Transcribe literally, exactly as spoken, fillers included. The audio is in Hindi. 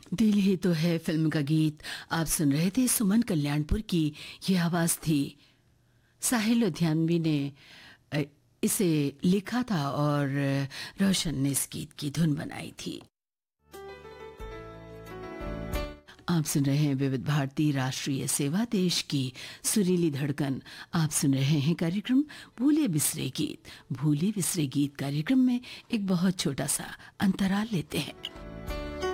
दिल ही तो है फिल्म का गीत आप सुन रहे थे। सुमन कल्याणपुर की ये आवाज थी। साहिल लुधियानवी ने अ, इसे लिखा था और अ, रोशन ने इस गीत की धुन बनाई थी। आप सुन रहे हैं विविध भारती राष्ट्रीय सेवा, देश की सुरीली धड़कन। आप सुन रहे हैं कार्यक्रम भूले बिसरे गीत। भूले बिसरे गीत कार्यक्रम में एक बहुत छोटा सा अंतराल लेते हैं।